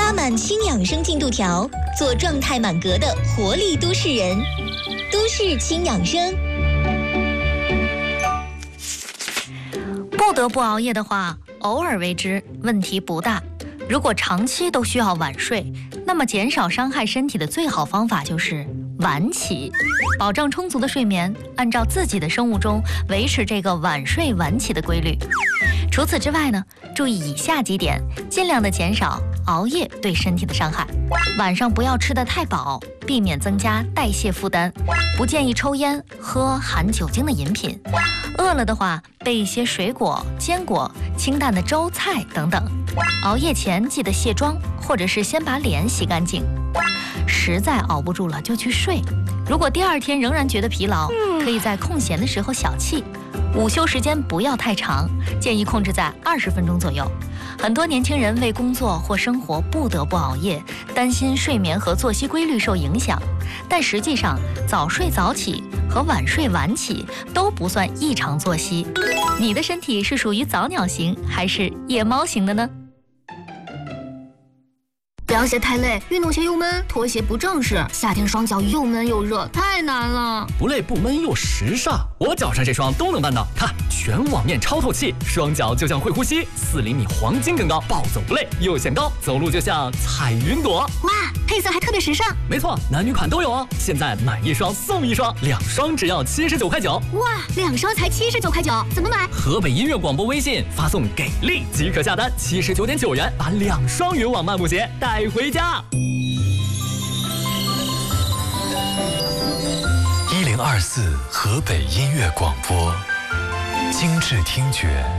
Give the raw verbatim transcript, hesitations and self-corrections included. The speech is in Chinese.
拉满轻养生进度条，做状态满格的活力都市人。都市轻养生。 不得不熬夜的话，偶尔为之问题不大。如果长期都需要晚睡，那么减少伤害身体的最好方法就是晚起，保证充足的睡眠，按照自己的生物钟维持这个晚睡晚起的规律。除此之外呢，注意以下几点，尽量的减少熬夜对身体的伤害。晚上不要吃得太饱，避免增加代谢负担。不建议抽烟、喝含酒精的饮品。饿了的话，备一些水果、坚果、清淡的粥菜等等。熬夜前记得卸妆，或者是先把脸洗干净。实在熬不住了就去睡。如果第二天仍然觉得疲劳，可以在空闲的时候小憩。午休时间不要太长，建议控制在二十分钟左右。很多年轻人为工作或生活不得不熬夜，担心睡眠和作息规律受影响。但实际上，早睡早起和晚睡晚起都不算异常作息。你的身体是属于早鸟型还是夜猫型的呢？ 凉鞋太累，运动鞋又闷，拖鞋不正式，夏天双脚又闷又热，太难了。 不累不闷又时尚，我脚上这双都能办到。看，全网面超透气，双脚就像会呼吸，四厘米黄金更高，暴走不累，又显高，走路就像踩云朵。 哇，配色还特别时尚。 没错，男女款都有哦。现在买一双送一双，两双只要七十九块九。 哇，两双才七十九块九，怎么买？ 河北音乐广播微信发送给力即可下单，七十九点九元把两双云网漫步鞋带回家。 一零二四河北音乐广播，精致听觉。